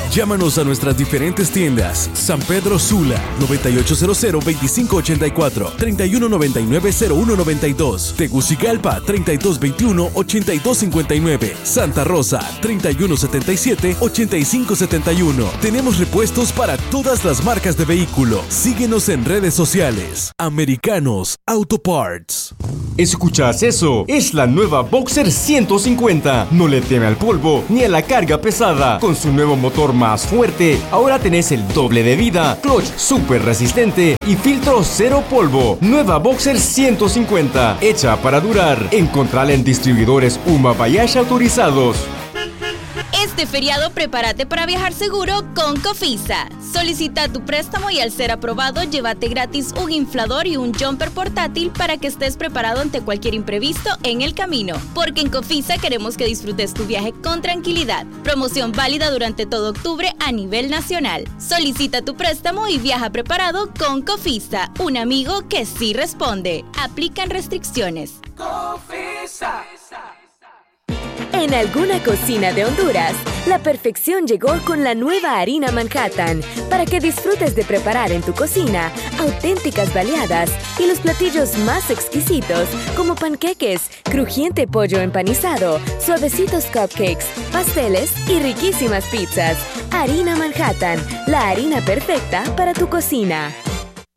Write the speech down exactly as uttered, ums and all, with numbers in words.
Llámanos a nuestras diferentes tiendas. San Pedro Sula, noventa y ocho cero cero veinticinco ochenta y cuatro, treinta y uno noventa y nueve cero uno noventa y dos. Tegucigalpa, treinta y dos veintiuno ochenta y dos cincuenta y nueve. Santa Rosa, treinta y uno setenta y siete ochenta y cinco setenta y uno. Tenemos repuestos para todas las marcas de vehículo. Síguenos en redes sociales. Americanos Auto Parts. ¿Escuchas eso? Es la nueva Boxer ciento cincuenta. No le teme al polvo ni a la carga pesada. Con su nuevo motor más fuerte, ahora tenés el doble de vida, clutch súper resistente y filtro cero polvo. Nueva Boxer ciento cincuenta, hecha para durar. Encontrala en distribuidores Uma Bayash autorizados. Este feriado prepárate para viajar seguro con Cofisa. Solicita tu préstamo y al ser aprobado, llévate gratis un inflador y un jumper portátil para que estés preparado ante cualquier imprevisto en el camino. Porque en Cofisa queremos que disfrutes tu viaje con tranquilidad. Promoción válida durante todo octubre a nivel nacional. Solicita tu préstamo y viaja preparado con Cofisa, un amigo que sí responde. Aplican restricciones. Cofisa. En alguna cocina de Honduras, la perfección llegó con la nueva harina Manhattan para que disfrutes de preparar en tu cocina auténticas baleadas y los platillos más exquisitos como panqueques, crujiente pollo empanizado, suavecitos cupcakes, pasteles y riquísimas pizzas. Harina Manhattan, la harina perfecta para tu cocina.